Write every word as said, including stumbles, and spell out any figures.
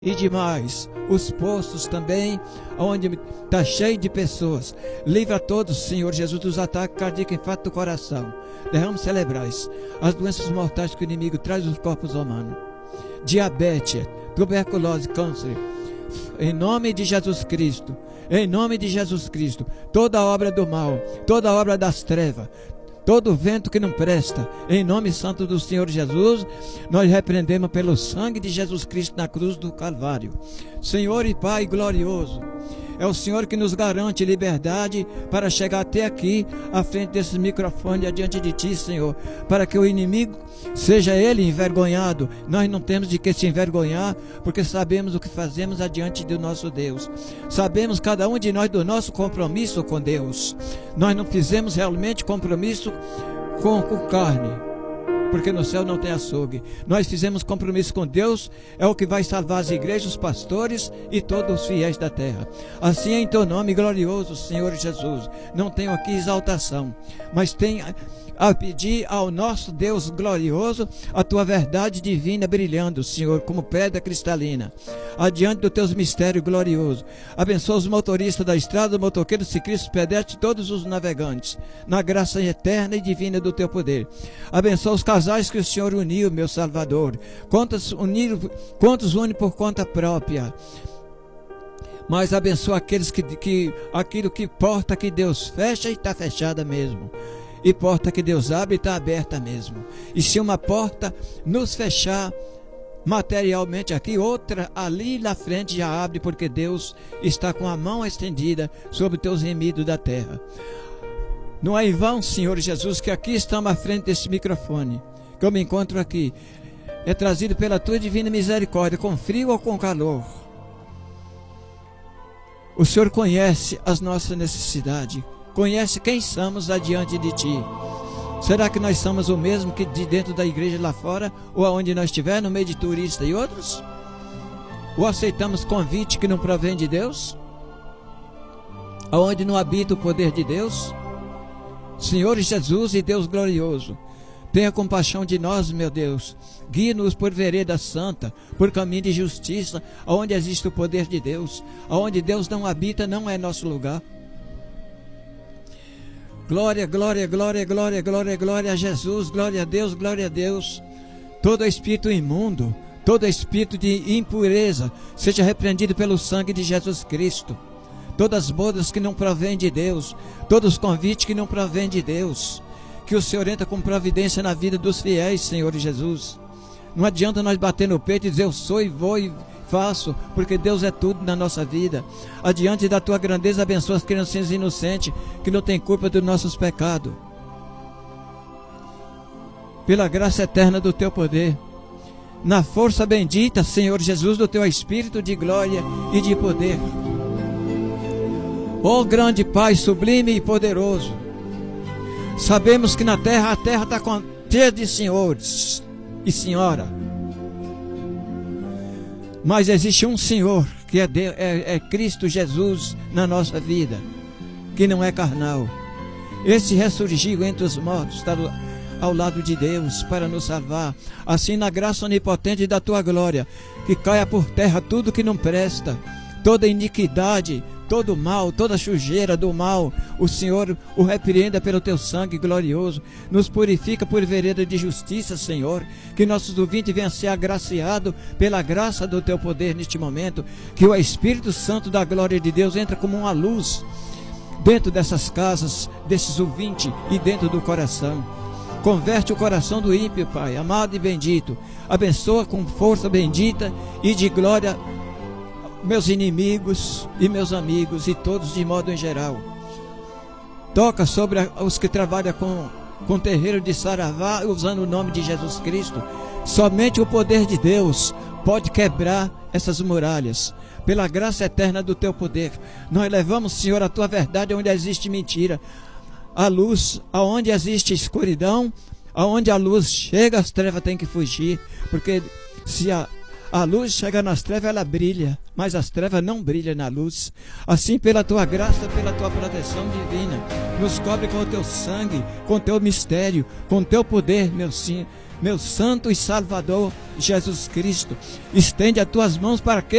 E demais, os postos também, onde está cheio de pessoas. Livra todos, Senhor Jesus, dos ataques cardíacos, infarto do coração, derrames cerebrais, as doenças mortais que o inimigo traz nos corpos humanos, diabetes, tuberculose, câncer. Em nome de Jesus Cristo, em nome de Jesus Cristo, toda obra do mal, toda obra das trevas, todo vento que não presta, em nome santo do Senhor Jesus, nós repreendemos pelo sangue de Jesus Cristo na cruz do Calvário. Senhor e Pai glorioso, é o Senhor que nos garante liberdade para chegar até aqui, à frente desses microfones, adiante de Ti, Senhor, para que o inimigo seja ele envergonhado. Nós não temos de que se envergonhar, porque sabemos o que fazemos adiante do nosso Deus. Sabemos cada um de nós do nosso compromisso com Deus. Nós não fizemos realmente compromisso com, com carne, porque no céu não tem açougue. Nós fizemos compromisso com Deus, é o que vai salvar as igrejas, os pastores e todos os fiéis da terra. Assim é em teu nome glorioso, Senhor Jesus. Não tenho aqui exaltação, mas tenho a pedir ao nosso Deus glorioso a tua verdade divina brilhando, Senhor, como pedra cristalina, adiante dos teus mistérios gloriosos. Abençoa os motoristas da estrada, os motoqueiros, ciclistas, pedestres, todos os navegantes, na graça eterna e divina do teu poder. Abençoa os casais que o Senhor uniu, meu Salvador. Quantos uniram, quantos une por conta própria. Mas abençoa aqueles que, que aquilo que porta que Deus fecha e está fechada mesmo. E porta que Deus abre está aberta mesmo. E se uma porta nos fechar materialmente aqui, outra ali na frente já abre, porque Deus está com a mão estendida sobre os teus remidos da terra. Não é em vão, Senhor Jesus, que aqui estamos à frente desse microfone, que eu me encontro aqui. É trazido pela tua divina misericórdia, com frio ou com calor. O Senhor conhece as nossas necessidades, conhece quem somos adiante de Ti. Será que nós somos o mesmo que de dentro da igreja lá fora, ou aonde nós estiver, no meio de turistas e outros? Ou aceitamos convite que não provém de Deus? Aonde não habita o poder de Deus? Senhor Jesus e Deus glorioso, tenha compaixão de nós, meu Deus. Guie-nos por vereda santa, por caminho de justiça, aonde existe o poder de Deus. Aonde Deus não habita, não é nosso lugar. Glória, glória, glória, glória, glória, glória a Jesus, glória a Deus, glória a Deus. Todo espírito imundo, todo espírito de impureza, seja repreendido pelo sangue de Jesus Cristo. Todas as bodas que não provêm de Deus, todos os convites que não provêm de Deus, que o Senhor entra com providência na vida dos fiéis, Senhor Jesus. Não adianta nós bater no peito e dizer eu sou e vou e faço, porque Deus é tudo na nossa vida. Adiante da tua grandeza, abençoa as criancinhas inocentes que não têm culpa dos nossos pecados. Pela graça eterna do teu poder, na força bendita, Senhor Jesus, do teu Espírito de glória e de poder. Ó grande Pai sublime e poderoso, sabemos que na terra, a terra está cheia de senhores e senhora, mas existe um Senhor que é, Deus, é, é Cristo Jesus na nossa vida, que não é carnal. Esse ressurgiu entre os mortos, está ao lado de Deus para nos salvar. Assim, na graça onipotente da tua glória, que caia por terra tudo que não presta, toda iniquidade, todo mal, toda sujeira do mal, o Senhor o repreenda pelo teu sangue glorioso. Nos purifica por vereda de justiça, Senhor. Que nossos ouvintes venham a ser agraciados pela graça do teu poder neste momento. Que o Espírito Santo da glória de Deus entre como uma luz dentro dessas casas, desses ouvintes e dentro do coração. Converte o coração do ímpio, Pai, amado e bendito. Abençoa com força bendita e de glória meus inimigos e meus amigos e todos de modo em geral. Toca sobre os que trabalham com, com terreiro de saravá, usando o nome de Jesus Cristo. Somente o poder de Deus pode quebrar essas muralhas. Pela graça eterna do teu poder, nós levamos, Senhor, a tua verdade onde existe mentira, a luz aonde existe escuridão, aonde a luz chega, as trevas têm que fugir, porque se a A luz chega nas trevas, ela brilha, mas as trevas não brilham na luz. Assim, pela tua graça, pela tua proteção divina, nos cobre com o teu sangue, com o teu mistério, com o teu poder, meu sim, meu santo e salvador Jesus Cristo. Estende as tuas mãos para que